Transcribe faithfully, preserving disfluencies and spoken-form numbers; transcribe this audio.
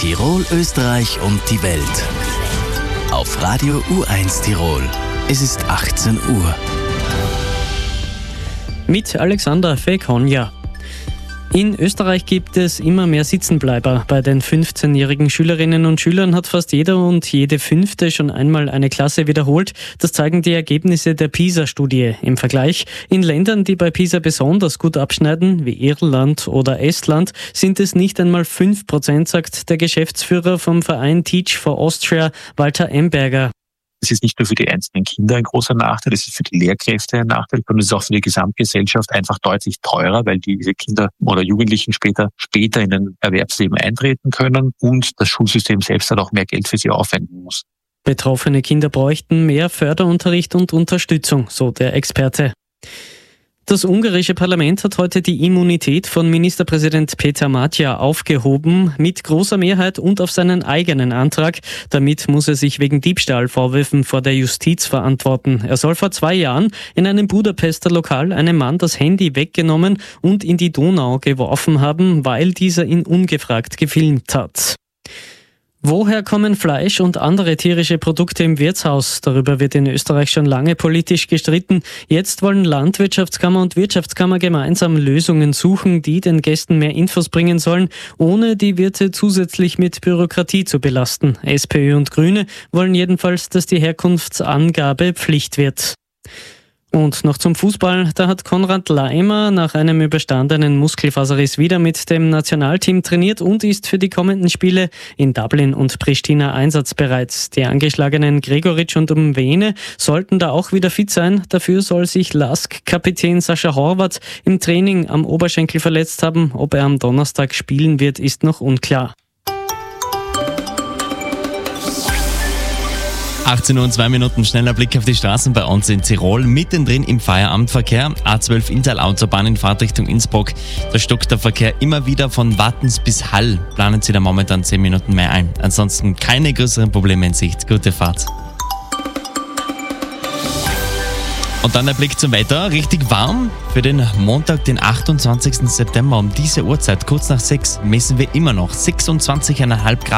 Tirol, Österreich und die Welt. Auf Radio U eins Tirol. Es ist achtzehn Uhr. Mit Alexander Fekonja. In Österreich gibt es immer mehr Sitzenbleiber. Bei den fünfzehnjährigen Schülerinnen und Schülern hat fast jeder und jede Fünfte schon einmal eine Klasse wiederholt. Das zeigen die Ergebnisse der PISA-Studie. Im Vergleich: in Ländern, die bei PISA besonders gut abschneiden, wie Irland oder Estland, sind es nicht einmal fünf Prozent, sagt der Geschäftsführer vom Verein Teach for Austria, Walter Emberger. Es ist nicht nur für die einzelnen Kinder ein großer Nachteil, es ist für die Lehrkräfte ein Nachteil, sondern es ist auch für die Gesamtgesellschaft einfach deutlich teurer, weil diese Kinder oder Jugendlichen später später in ein Erwerbsleben eintreten können und das Schulsystem selbst dann auch mehr Geld für sie aufwenden muss. Betroffene Kinder bräuchten mehr Förderunterricht und Unterstützung, so der Experte. Das ungarische Parlament hat heute die Immunität von Ministerpräsident Peter Matya aufgehoben, mit großer Mehrheit und auf seinen eigenen Antrag. Damit muss er sich wegen Diebstahlvorwürfen vor der Justiz verantworten. Er soll vor zwei Jahren in einem Budapester Lokal einem Mann das Handy weggenommen und in die Donau geworfen haben, weil dieser ihn ungefragt gefilmt hat. Woher kommen Fleisch und andere tierische Produkte im Wirtshaus? Darüber wird in Österreich schon lange politisch gestritten. Jetzt wollen Landwirtschaftskammer und Wirtschaftskammer gemeinsam Lösungen suchen, die den Gästen mehr Infos bringen sollen, ohne die Wirte zusätzlich mit Bürokratie zu belasten. SPÖ und Grüne wollen jedenfalls, dass die Herkunftsangabe Pflicht wird. Und noch zum Fußball. Da hat Konrad Laimer nach einem überstandenen Muskelfaserriss wieder mit dem Nationalteam trainiert und ist für die kommenden Spiele in Dublin und Pristina einsatzbereit. Die angeschlagenen Gregoritsch und Umwene sollten da auch wieder fit sein. Dafür soll sich Lask-Kapitän Sascha Horvath im Training am Oberschenkel verletzt haben. Ob er am Donnerstag spielen wird, ist noch unklar. achtzehn Uhr und zwei Minuten, schneller Blick auf die Straßen bei uns in Tirol. Mittendrin im Feierabendverkehr. A zwölf Inntal-Autobahn in Fahrtrichtung Innsbruck. Da stockt der Verkehr immer wieder von Wattens bis Hall. Planen Sie da momentan zehn Minuten mehr ein. Ansonsten keine größeren Probleme in Sicht. Gute Fahrt. Und dann der Blick zum Wetter. Richtig warm. Für den Montag, den achtundzwanzigsten September um diese Uhrzeit, kurz nach sechs, messen wir immer noch sechsundzwanzig Komma fünf Grad.